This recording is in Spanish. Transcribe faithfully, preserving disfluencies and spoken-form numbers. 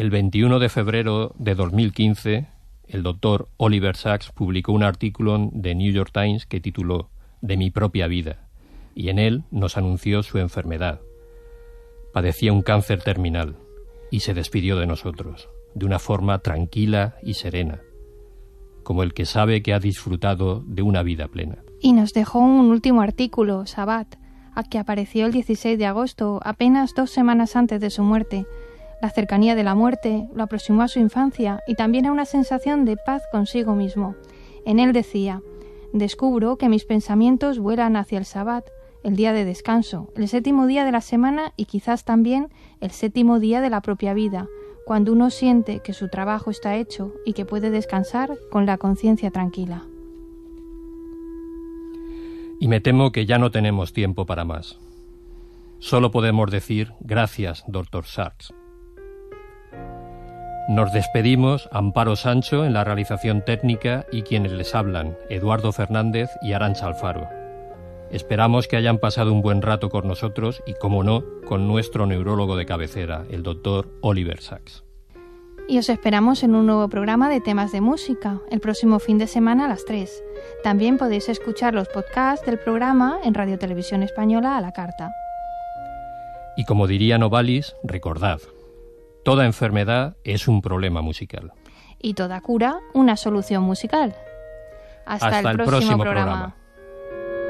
El veintiuno de febrero de dos mil quince, el doctor Oliver Sacks publicó un artículo en The New York Times que tituló «De mi propia vida», y en él nos anunció su enfermedad. Padecía un cáncer terminal y se despidió de nosotros, de una forma tranquila y serena, como el que sabe que ha disfrutado de una vida plena. Y nos dejó un último artículo, Sabbat, que apareció el dieciséis de agosto, apenas dos semanas antes de su muerte. La cercanía de la muerte lo aproximó a su infancia y también a una sensación de paz consigo mismo. En él decía: «Descubro que mis pensamientos vuelan hacia el Sabbat, el día de descanso, el séptimo día de la semana y quizás también el séptimo día de la propia vida, cuando uno siente que su trabajo está hecho y que puede descansar con la conciencia tranquila». Y me temo que ya no tenemos tiempo para más. Solo podemos decir gracias, doctor Sacks. Nos despedimos, Amparo Sancho en la realización técnica y quienes les hablan, Eduardo Fernández y Arantxa Alfaro. Esperamos que hayan pasado un buen rato con nosotros y, como no, con nuestro neurólogo de cabecera, el doctor Oliver Sacks. Y os esperamos en un nuevo programa de temas de música, el próximo fin de semana a las tres. También podéis escuchar los podcasts del programa en Radio Televisión Española a la carta. Y como diría Novalis, recordad, toda enfermedad es un problema musical. Y toda cura, una solución musical. Hasta, Hasta el, el próximo, próximo programa. programa.